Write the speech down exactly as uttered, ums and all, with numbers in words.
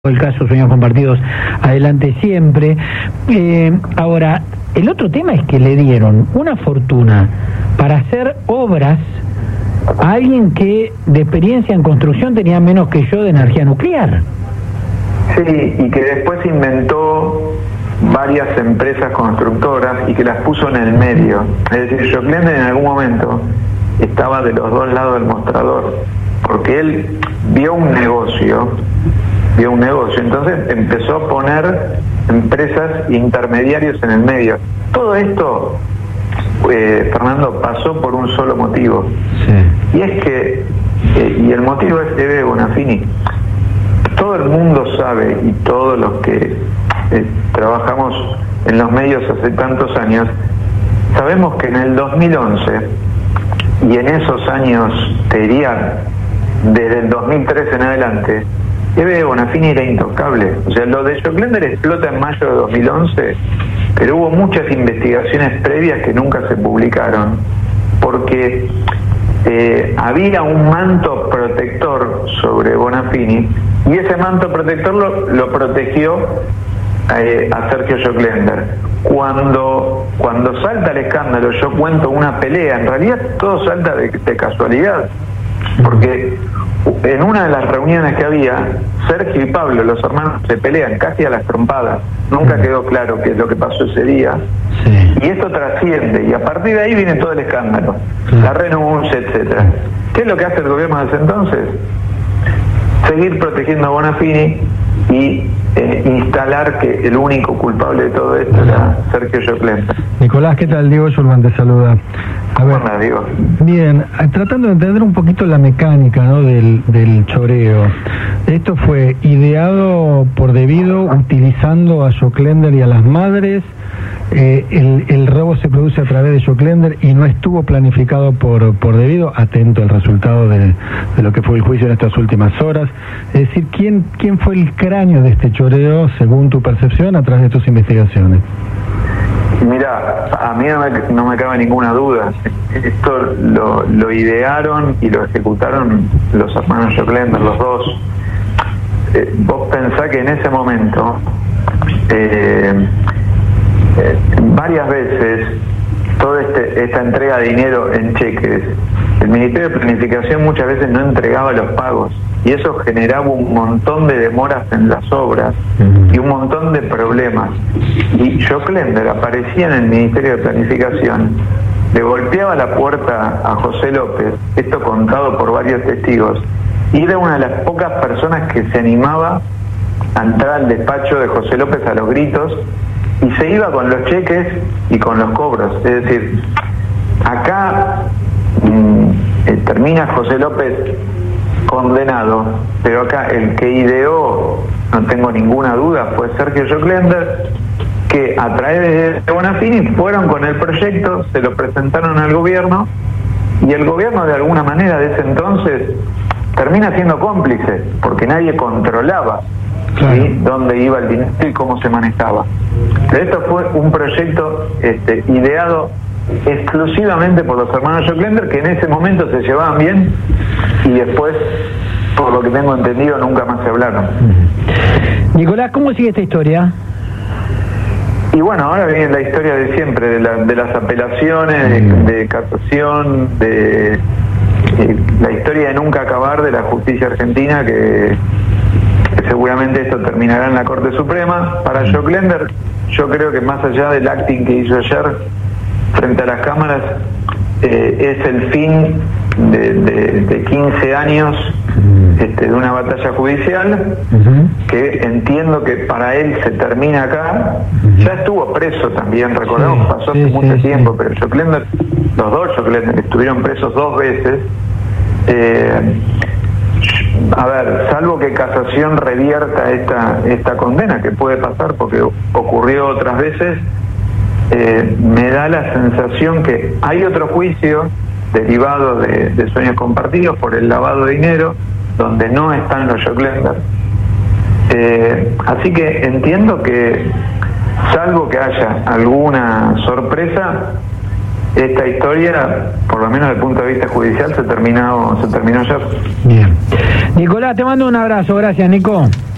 El caso Sueños Compartidos, adelante siempre. Eh, ahora, el otro tema es que le dieron una fortuna para hacer obras a alguien que de experiencia en construcción tenía menos que yo de energía nuclear. Sí, y que después inventó varias empresas constructoras y que las puso en el medio. Es decir, Joclender en algún momento estaba de los dos lados del mostrador, porque él vio un negocio, vio un negocio, entonces empezó a poner empresas intermediarios en el medio. Todo esto, eh, Fernando, pasó por un solo motivo. Sí. Y es que, eh, y el motivo es Eve Bonafini. Todo el mundo sabe, y todos los que eh, trabajamos en los medios hace tantos años, sabemos que en el dos mil once, y en esos años, te diría, desde el dos mil tres en adelante, Eve Bonafini era intocable. O sea, lo de Joclender explota en mayo de dos mil once, pero hubo muchas investigaciones previas que nunca se publicaron, porque eh, había un manto protector sobre Bonafini, y ese manto protector lo, lo protegió eh, a Sergio Joclender. Cuando, cuando salta el escándalo, yo cuento una pelea, en realidad todo salta de, de casualidad, porque en una de las reuniones que había, Sergio y Pablo, los hermanos, se pelean casi a las trompadas. Nunca quedó claro qué es lo que pasó ese día. Sí. Y esto trasciende, y a partir de ahí viene todo el escándalo, sí, la renuncia, etcétera. ¿Qué es lo que hace el gobierno desde entonces? Seguir protegiendo a Bonafini y eh, instalar que el único culpable de todo esto era Sergio Joclender. Nicolás, ¿qué tal? Diego Yurban te saluda. A ver, Hola, Diego. Bien, tratando de entender un poquito la mecánica, ¿no?, del, del choreo. Esto fue ideado por debido, utilizando a Joclender y a las madres. Eh, el, el robo se produce a través de Joclender y no estuvo planificado por, por debido. Atento al resultado de, de lo que fue el juicio en estas últimas horas. Es decir, ¿quién, quién fue el cráneo de este choreo, según tu percepción, a través de tus investigaciones? Mira, a mí no me, no me cabe ninguna duda. Esto lo, lo idearon y lo ejecutaron los hermanos Joclender, los dos. Eh, vos pensá que en ese momento, eh, eh, varias veces, toda este, esta entrega de dinero en cheques, el Ministerio de Planificación muchas veces no entregaba los pagos, y eso generaba un montón de demoras en las obras y un montón de problemas. Y Joclender aparecía en el Ministerio de Planificación, le golpeaba la puerta a José López, esto contado por varios testigos, y era una de las pocas personas que se animaba a entrar al despacho de José López a los gritos, y se iba con los cheques y con los cobros. Es decir, acá mmm, eh, termina José López condenado, pero acá el que ideó, no tengo ninguna duda, fue Sergio Joclender, que a través de Bonafini fueron con el proyecto, se lo presentaron al gobierno, y el gobierno de alguna manera de ese entonces termina siendo cómplice, porque nadie controlaba, claro, ¿sí?, dónde iba el dinero y cómo se manejaba. Pero esto fue un proyecto este, ideado exclusivamente por los hermanos Joclender, que en ese momento se llevaban bien, y después, por lo que tengo entendido, nunca más se hablaron. Nicolás, ¿cómo sigue esta historia? Y bueno, ahora viene la historia de siempre, de, la, de las apelaciones, de, de casación, de, de la historia de nunca acabar de la justicia argentina, que, que seguramente esto terminará en la Corte Suprema. Para Joclender, yo creo que más allá del acting que hizo ayer frente a las cámaras, eh, es el fin de, de, de quince años este, de una batalla judicial, uh-huh, que entiendo que para él se termina acá. Uh-huh. Ya estuvo preso también, recordamos, sí, pasó hace sí, mucho sí, tiempo, sí. Pero Joclender, los dos Joclender estuvieron presos dos veces. Eh, a ver, salvo que casación revierta esta, esta condena, que puede pasar porque ocurrió otras veces, eh, me da la sensación que hay otro juicio derivado de, de Sueños Compartidos por el lavado de dinero, donde no están los Joclender. Eh, así que entiendo que, salvo que haya alguna sorpresa, esta historia, por lo menos desde el punto de vista judicial, se terminó, se terminó ayer. Bien. Nicolás, te mando un abrazo. Gracias, Nico.